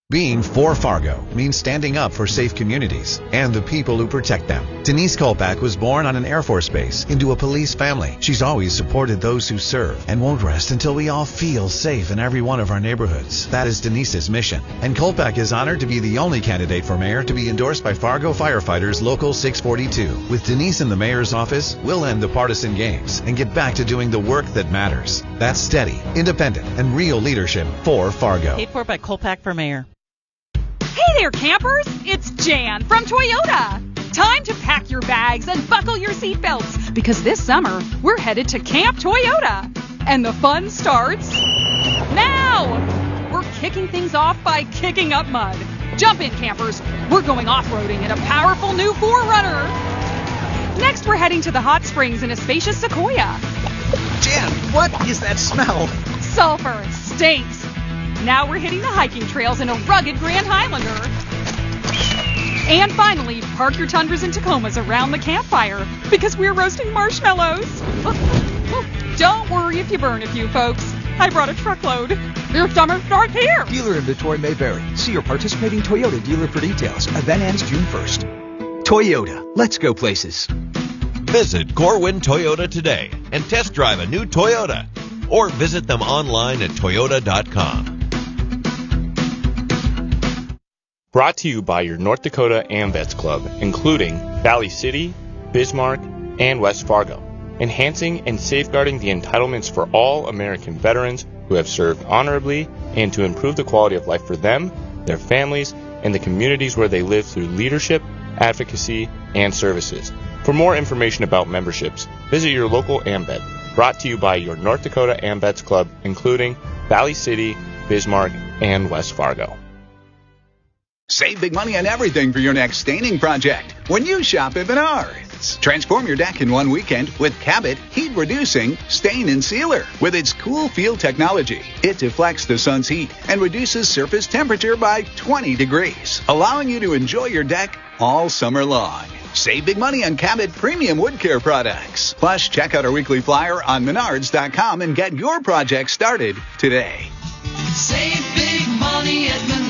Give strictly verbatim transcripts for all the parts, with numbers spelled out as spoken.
Being for Fargo means standing up for safe communities and the people who protect them. Denise Kolpak was born on an Air Force base into a police family. She's always supported those who serve and won't rest until we all feel safe in every one of our neighborhoods. That is Denise's mission. And Kolpak is honored to be the only candidate for mayor to be endorsed by Fargo Firefighters Local six forty-two. With Denise in the mayor's office, we'll end the partisan games and get back to doing the work that matters. That's steady, independent, and real leadership for Fargo. Paid for by Kolpak for mayor. Hey there, campers! It's Jan from Toyota. Time to pack your bags and buckle your seatbelts, because this summer we're headed to Camp Toyota. And the fun starts now! We're kicking things off by kicking up mud. Jump in, campers. We're going off-roading in a powerful new four runner. Next, we're heading to the hot springs in a spacious Sequoia. Jan, what is that smell? Sulfur. It stinks. Now we're hitting the hiking trails in a rugged Grand Highlander. And finally, park your Tundras and Tacomas around the campfire, because we're roasting marshmallows. Don't worry if you burn a few, folks. I brought a truckload. Your summer starts here. Dealer inventory may vary. See your participating Toyota dealer for details. Event ends June first. Toyota. Let's go places. Visit Corwin Toyota today and test drive a new Toyota. Or visit them online at toyota dot com. Brought to you by your North Dakota AMVETS Club, including Valley City, Bismarck, and West Fargo, enhancing and safeguarding the entitlements for all American veterans who have served honorably and to improve the quality of life for them, their families, and the communities where they live through leadership, advocacy, and services. For more information about memberships, visit your local AMVET, brought to you by your North Dakota AMVETS Club, including Valley City, Bismarck, and West Fargo. Save big money on everything for your next staining project when you shop at Menards. Transform your deck in one weekend with Cabot Heat Reducing Stain and Sealer. With its cool feel technology, it deflects the sun's heat and reduces surface temperature by twenty degrees, allowing you to enjoy your deck all summer long. Save big money on Cabot premium wood care products. Plus, check out our weekly flyer on menards dot com and get your project started today. Save big money at Menards.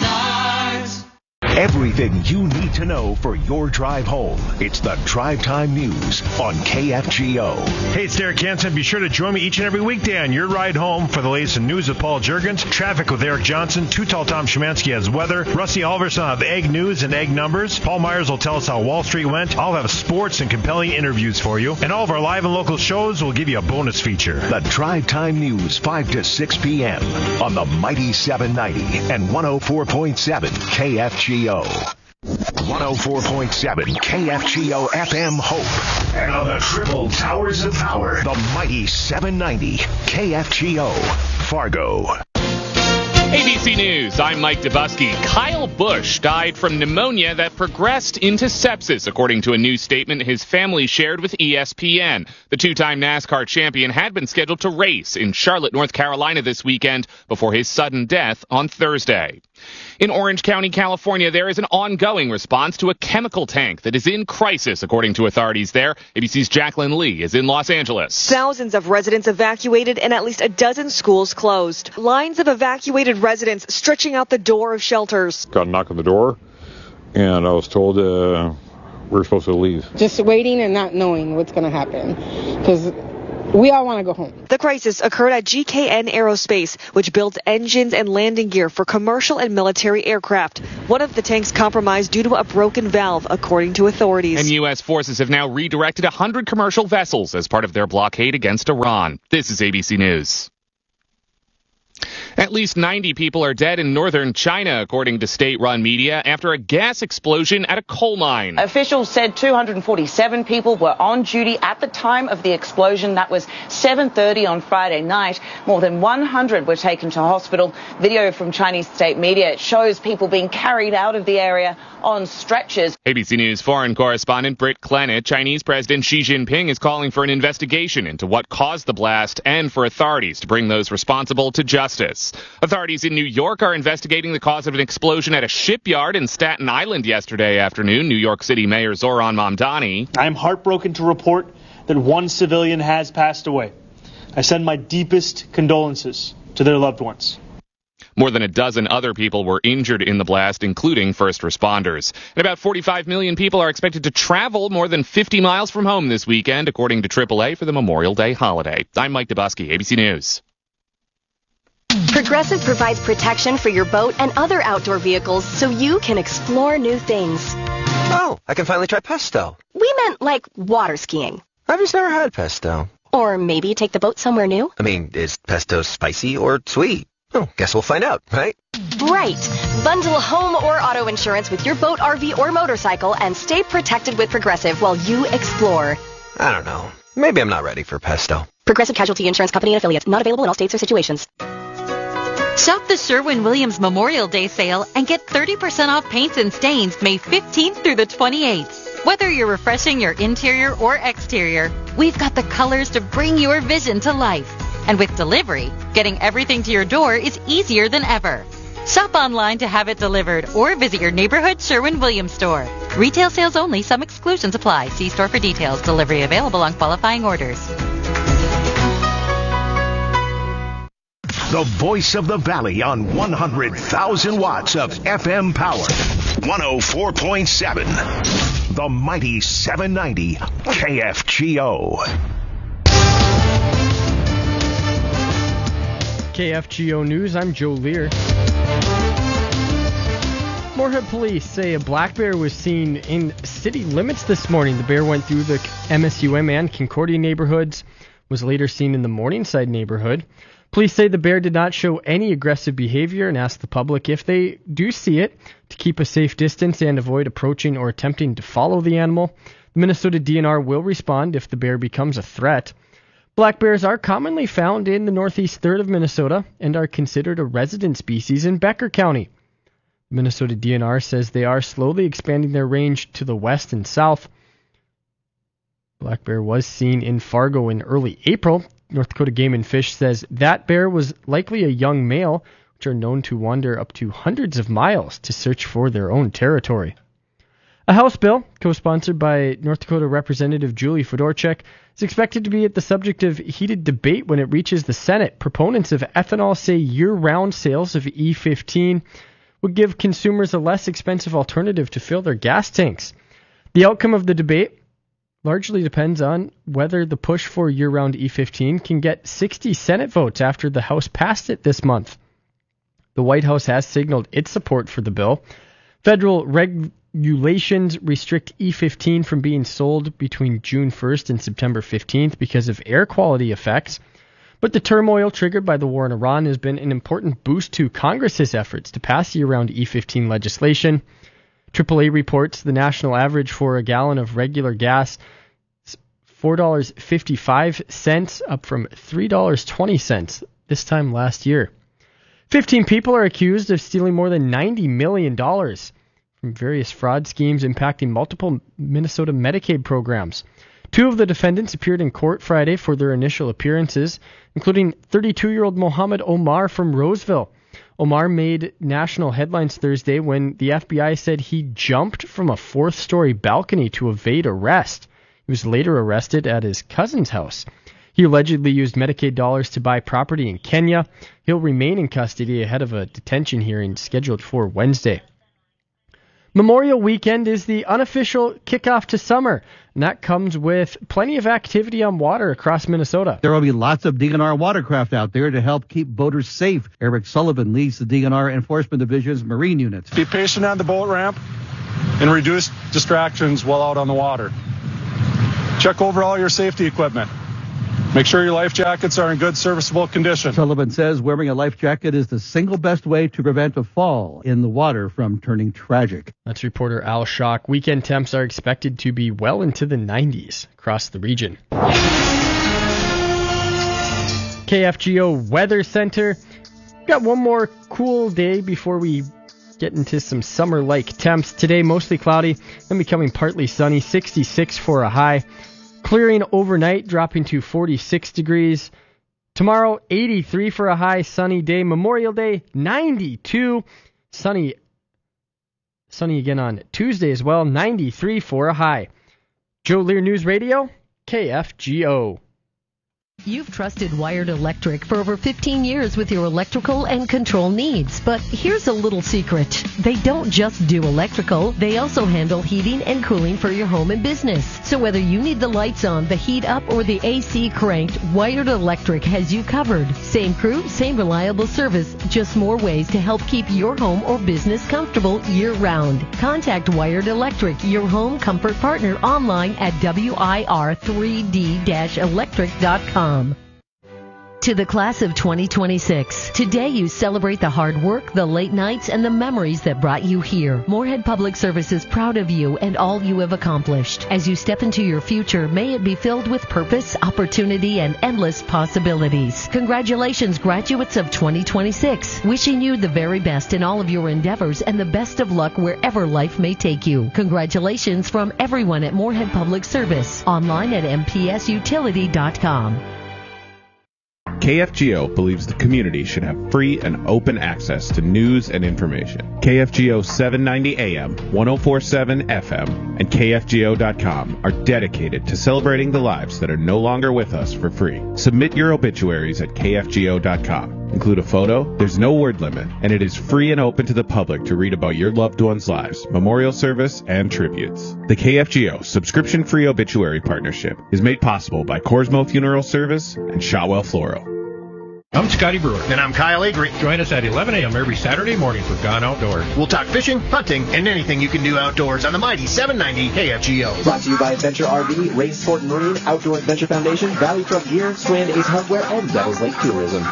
Everything you need to know for your drive home. It's the Drive Time News on K F G O. Hey, it's Derek Hansen. Be sure to join me each and every weekday on your ride home for the latest in news with Paul Juergens, traffic with Eric Johnson, Too Tall Tom Szymanski has weather, Rusty Alverson will have egg news and egg numbers, Paul Myers will tell us how Wall Street went, I'll have sports and compelling interviews for you, and all of our live and local shows will give you a bonus feature. The Drive Time News, five to six p.m. on the Mighty seven ninety and one oh four point seven K F G O. one oh four point seven K F G O F M Hope. And on the triple towers of power, the Mighty seven ninety K F G O Fargo. A B C News, I'm Mike Dubusky. Kyle Busch died from pneumonia that progressed into sepsis, according to a new statement his family shared with E S P N. The two-time NASCAR champion had been scheduled to race in Charlotte, North Carolina this weekend before his sudden death on Thursday. In Orange County, California, there is an ongoing response to a chemical tank that is in crisis, according to authorities there. A B C's Jacqueline Lee is in Los Angeles. Thousands of residents evacuated and at least a dozen schools closed. Lines of evacuated residents stretching out the door of shelters. Got a knock on the door, and I was told uh, we we're supposed to leave. Just waiting and not knowing what's going to happen, because we all want to go home. The crisis occurred at G K N Aerospace, which builds engines and landing gear for commercial and military aircraft. One of the tanks compromised due to a broken valve, according to authorities. And U S forces have now redirected one hundred commercial vessels as part of their blockade against Iran. This is A B C News. At least ninety people are dead in northern China, according to state-run media, after a gas explosion at a coal mine. Officials said two hundred forty-seven people were on duty at the time of the explosion. That was seven thirty on Friday night. More than one hundred were taken to hospital. Video from Chinese state media shows people being carried out of the area on stretchers. A B C News foreign correspondent Britt Clennett. Chinese President Xi Jinping is calling for an investigation into what caused the blast and for authorities to bring those responsible to justice. Authorities in New York are investigating the cause of an explosion at a shipyard in Staten Island yesterday afternoon. New York City Mayor Zoran Mamdani. I am heartbroken to report that one civilian has passed away. I send my deepest condolences to their loved ones. More than a dozen other people were injured in the blast, including first responders. And about forty-five million people are expected to travel more than fifty miles from home this weekend, according to triple A for the Memorial Day holiday. I'm Mike Dubusky, A B C News. Progressive provides protection for your boat and other outdoor vehicles so you can explore new things. Oh, I can finally try pesto. We meant like water skiing. I've just never had pesto. Or maybe take the boat somewhere new. I mean, is pesto spicy or sweet? Oh, guess we'll find out, right? Right. Bundle home or auto insurance with your boat, R V, or motorcycle and stay protected with Progressive while you explore. I don't know. Maybe I'm not ready for pesto. Progressive Casualty Insurance Company and Affiliates. Not available in all states or situations. Shop the Sherwin-Williams Memorial Day sale and get thirty percent off paints and stains May fifteenth through the twenty-eighth. Whether you're refreshing your interior or exterior, we've got the colors to bring your vision to life. And with delivery, getting everything to your door is easier than ever. Shop online to have it delivered or visit your neighborhood Sherwin-Williams store. Retail sales only. Some exclusions apply. See store for details. Delivery available on qualifying orders. The voice of the Valley on one hundred thousand watts of F M power. one oh four point seven. The mighty seven ninety K F G O. K F G O News, I'm Joe Lear. Moorhead police say a black bear was seen in city limits this morning. The bear went through the M S U M and Concordia neighborhoods, was later seen in the Morningside neighborhood. Police say the bear did not show any aggressive behavior and ask the public, if they do see it, to keep a safe distance and avoid approaching or attempting to follow the animal. The Minnesota D N R will respond if the bear becomes a threat. Black bears are commonly found in the northeast third of Minnesota and are considered a resident species in Becker County. The Minnesota D N R says they are slowly expanding their range to the west and south. Black bear was seen in Fargo in early April. North Dakota Game and Fish says that bear was likely a young male, which are known to wander up to hundreds of miles to search for their own territory. A House bill, co-sponsored by North Dakota Representative Julie Fedorchuk, is expected to be at the subject of heated debate when it reaches the Senate. Proponents of ethanol say year-round sales of E fifteen would give consumers a less expensive alternative to fill their gas tanks. The outcome of the debate largely depends on whether the push for year-round E fifteen can get sixty Senate votes after the House passed it this month. The White House has signaled its support for the bill. Federal regulations restrict E fifteen from being sold between June first and September fifteenth because of air quality effects. But the turmoil triggered by the war in Iran has been an important boost to Congress's efforts to pass year-round E fifteen legislation. triple A reports the national average for a gallon of regular gas is four dollars and fifty-five cents, up from three dollars and twenty cents this time last year. Fifteen people are accused of stealing more than ninety million dollars from various fraud schemes impacting multiple Minnesota Medicaid programs. Two of the defendants appeared in court Friday for their initial appearances, including thirty-two-year-old Mohammed Omar from Roseville. Omar made national headlines Thursday when the F B I said he jumped from a fourth-story balcony to evade arrest. He was later arrested at his cousin's house. He allegedly used Medicaid dollars to buy property in Kenya. He'll remain in custody ahead of a detention hearing scheduled for Wednesday. Memorial Weekend is the unofficial kickoff to summer, and that comes with plenty of activity on water across Minnesota. There will be lots of D N R watercraft out there to help keep boaters safe. Eric Sullivan leads the D N R Enforcement Division's marine units. Be patient on the boat ramp and reduce distractions while out on the water. Check over all your safety equipment. Make sure your life jackets are in good serviceable condition. Sullivan says wearing a life jacket is the single best way to prevent a fall in the water from turning tragic. That's reporter Al Schock. Weekend temps are expected to be well into the nineties across the region. K F G O Weather Center. Got one more cool day before we get into some summer-like temps. Today, mostly cloudy, then becoming partly sunny, sixty-six for a high. Clearing overnight, dropping to forty-six degrees. Tomorrow, eighty-three for a high, sunny day. Memorial Day, ninety-two. Sunny, sunny again on Tuesday as well, ninety-three for a high. Joe Lear News Radio, K F G O. You've trusted Wired Electric for over fifteen years with your electrical and control needs. But here's a little secret. They don't just do electrical, they also handle heating and cooling for your home and business. So whether you need the lights on, the heat up, or the A C cranked, Wired Electric has you covered. Same crew, same reliable service, just more ways to help keep your home or business comfortable year-round. Contact Wired Electric, your home comfort partner, online at W I R three D electric dot com. To the class of twenty twenty-six, today you celebrate the hard work, the late nights, and the memories that brought you here. Moorhead Public Service is proud of you and all you have accomplished. As you step into your future, may it be filled with purpose, opportunity, and endless possibilities. Congratulations, graduates of twenty twenty-six. Wishing you the very best in all of your endeavors and the best of luck wherever life may take you. Congratulations from everyone at Moorhead Public Service. Online at m p s utility dot com. K F G O believes the community should have free and open access to news and information. K F G O seven ninety A M, ten forty-seven F M, and K F G O dot com are dedicated to celebrating the lives that are no longer with us for free. Submit your obituaries at K F G O dot com. Include a photo, there's no word limit, and it is free and open to the public to read about your loved ones' lives, memorial service, and tributes. The K F G O subscription-free obituary partnership is made possible by Corsmo Funeral Service and Shotwell Floral. I'm Scotty Brewer. And I'm Kyle Agri. Join us at eleven a.m. every Saturday morning for Gone Outdoors. We'll talk fishing, hunting, and anything you can do outdoors on the mighty seven ninety K F G O. Brought to you by Adventure R V, Ray Sport and Marine, Outdoor Adventure Foundation, Valley Truck Gear, Strand Ace Hardware, and Devils Lake Tourism.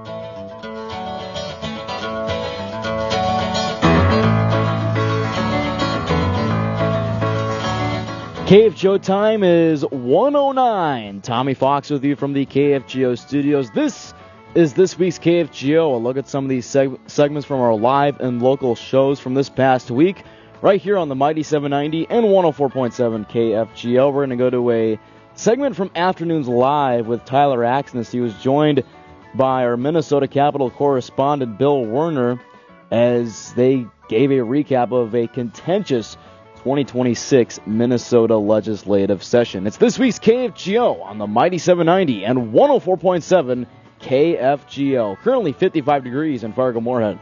K F G O time is one oh nine. Tommy Fox with you from the K F G O studios. This is this week's K F G O. A look at some of these seg- segments from our live and local shows from this past week, right here on the Mighty seven ninety and one oh four point seven K F G O. We're going to go to a segment from Afternoons Live with Tyler Axness. He was joined by our Minnesota Capital correspondent Bill Werner as they gave a recap of a contentious twenty twenty-six Minnesota legislative session. It's this week's K F G O on the Mighty seven ninety and one oh four point seven K F G O. Currently fifty-five degrees in Fargo-Moorhead.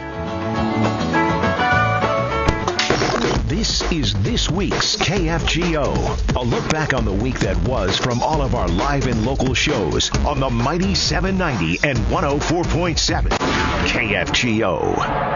This is this week's K F G O. A look back on the week that was from all of our live and local shows on the Mighty seven ninety and one oh four point seven K F G O.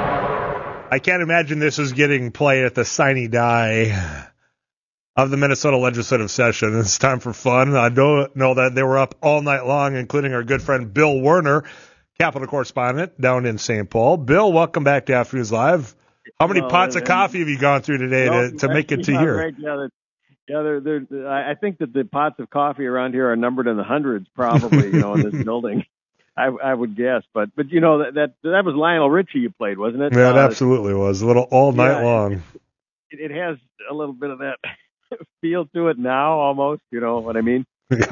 I can't imagine this is getting played at the sine die of the Minnesota legislative session. It's time for fun. I don't know that they were up all night long, including our good friend Bill Werner, Capital correspondent down in Saint Paul. Bill, welcome back to Afternoons Live. How many well, pots of coffee have you gone through today well, to, to make it to yeah, here? Right, yeah, yeah they're, they're, I think that the pots of coffee around here are numbered in the hundreds, probably, you know, in this building. I, I would guess, but but you know that that that was Lionel Richie you played, wasn't it? Yeah, it uh, absolutely was. A little all night yeah, long. It, it has a little bit of that feel to it now, almost. You know what I mean?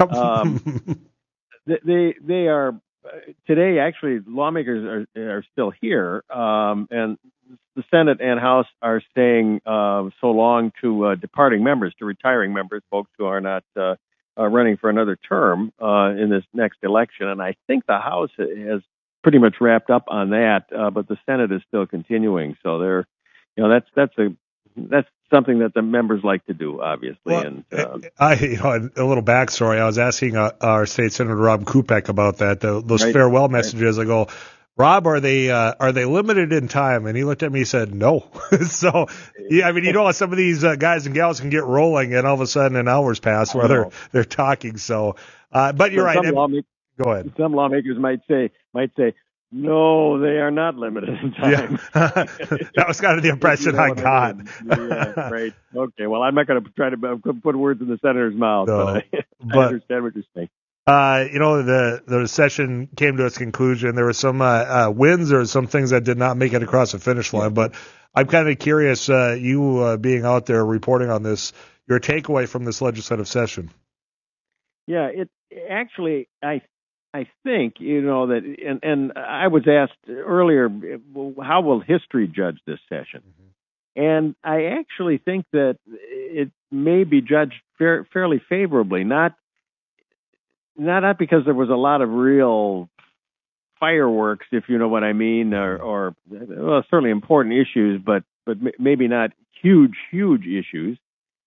um, they they are today. Actually, lawmakers are are still here, um, and the Senate and House are staying uh, so long to uh, departing members, to retiring members, folks who are not. Uh, Uh, running for another term uh, in this next election, and I think the House has pretty much wrapped up on that, uh, but the Senate is still continuing. So they're, you know, that's that's a that's something that the members like to do, obviously. Well, and uh, I, you know, a little backstory. I was asking uh, our state senator Rob Kupek about that. The, those right, farewell messages. Right. I go, Rob, are they uh, are they limited in time? And he looked at me and said, no. so, yeah, I mean, you know, some of these uh, guys and gals can get rolling, and all of a sudden an hour's passed while they're, they're talking. So, uh, but you're some right. Lawmakers, Go ahead. Some lawmakers might say might say, no, they are not limited in time. Yeah. That was kind of the impression I got. Yeah, right. Okay. Well, I'm not going to try to put words in the senator's mouth, no, but, I, but I understand what you're saying. Uh, you know, the, the session came to its conclusion. There were some uh, uh, wins or some things that did not make it across the finish line. But I'm kind of curious, uh, you uh, being out there reporting on this, your takeaway from this legislative session. Yeah, it actually, I I think, you know, that, and, and I was asked earlier, how will history judge this session? Mm-hmm. And I actually think that it may be judged fair, fairly favorably, not not not because there was a lot of real fireworks, if you know what I mean, or, or well, certainly important issues, but but m- maybe not huge, huge issues.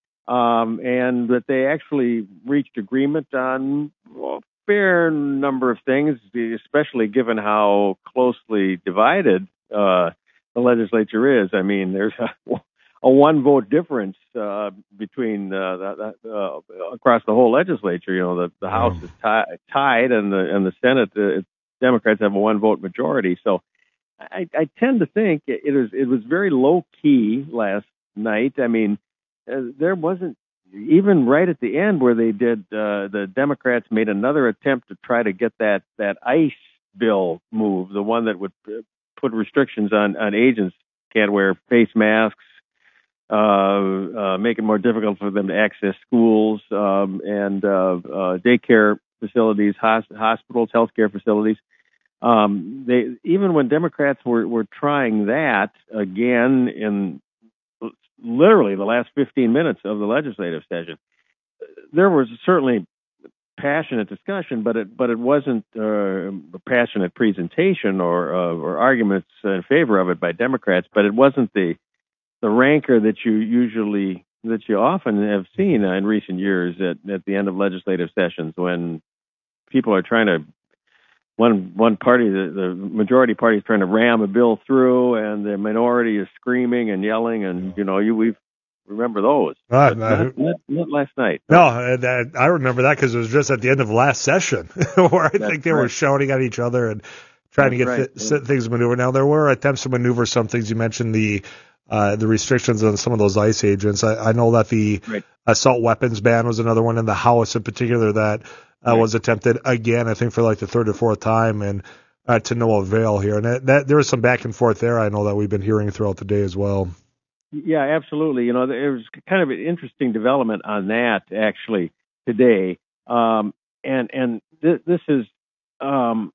Um, and that they actually reached agreement on well, a fair number of things, especially given how closely divided uh, the legislature is. I mean, there's a, a one-vote difference uh, between uh, the, uh, across the whole legislature. You know, the, the House is ti- tied, and the and the Senate, uh, Democrats have a one-vote majority. So, I, I tend to think it, it was it was very low-key last night. I mean. Uh, there wasn't even right at the end where they did. Uh, the Democrats made another attempt to try to get that that ICE bill moved, the one that would put restrictions on on agents can't wear face masks, uh, uh, make it more difficult for them to access schools um, and uh, uh, daycare facilities, hosp- hospitals, healthcare facilities. Um, they even when Democrats were were trying that again in literally the last fifteen minutes of the legislative session, there was certainly passionate discussion, but it but it wasn't uh, a passionate presentation or uh, or arguments in favor of it by Democrats. But it wasn't the the rancor that you usually that you often have seen in recent years at at the end of legislative sessions when people are trying to. One one party, the, the majority party, is trying to ram a bill through, and the minority is screaming and yelling, and you know, you we remember those. Uh, but not, not, not last night. No, that, I remember that because it was just at the end of last session where I That's think they right. were shouting at each other and trying That's to get right. th- yeah. things maneuvered. Now there were attempts to maneuver some things. You mentioned the uh, the restrictions on some of those ICE agents. I, I know that the right. assault weapons ban was another one in the House in particular that. Uh, right. was attempted again, I think, for like the third or fourth time, and uh, to no avail here. And that, that there was some back and forth there. I know that we've been hearing throughout the day as well. Yeah, absolutely. You know, there was kind of an interesting development on that actually today, um, and and th- this is, um,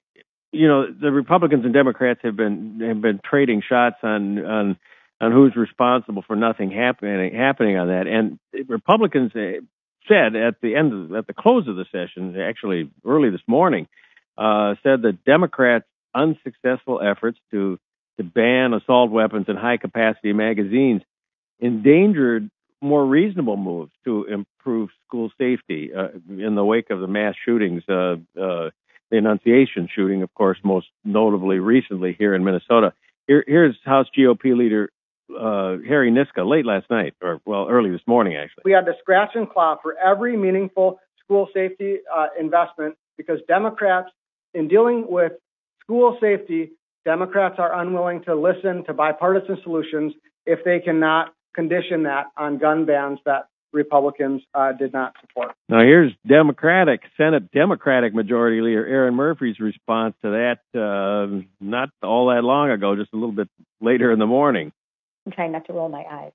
you know, the Republicans and Democrats have been have been trading shots on on on who's responsible for nothing happening happening on that, and Republicans. Uh, said at the end of, at the close of the session, actually early this morning, uh, said that Democrats' unsuccessful efforts to to ban assault weapons and high capacity magazines endangered more reasonable moves to improve school safety uh, in the wake of the mass shootings, uh, uh, the Annunciation shooting, of course, most notably recently here in Minnesota. Here, here's House G O P leader Uh, Harry Niska late last night, or well, early this morning, actually. We had to scratch and claw for every meaningful school safety uh, investment because Democrats, in dealing with school safety, Democrats are unwilling to listen to bipartisan solutions if they cannot condition that on gun bans that Republicans uh, did not support. Now, here's Democratic, Senate Democratic Majority Leader Aaron Murphy's response to that uh, not all that long ago, just a little bit later in the morning. I'm trying not to roll my eyes.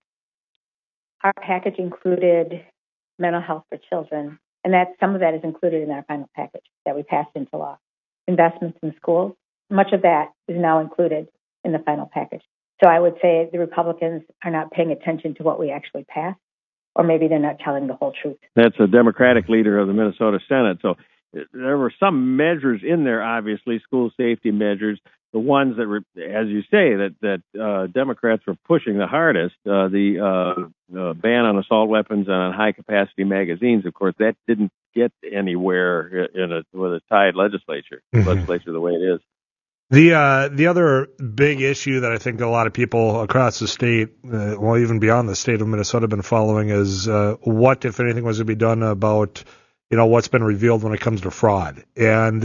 Our package included mental health for children, and that some of that is included in our final package that we passed into law. Investments in schools, much of that is now included in the final package. So I would say the Republicans are not paying attention to what we actually passed, or maybe they're not telling the whole truth. That's a Democratic leader of the Minnesota Senate. So there were some measures in there, obviously, school safety measures. The ones that were, as you say, that that uh, Democrats were pushing the hardest, uh, the uh, uh, ban on assault weapons and on high-capacity magazines, of course, that didn't get anywhere in a with a tied legislature, mm-hmm. legislature the way it is. The uh, the other big issue that I think a lot of people across the state, uh, well, even beyond the state of Minnesota, have been following is uh, what, if anything, was to be done about, you know, what's been revealed when it comes to fraud. And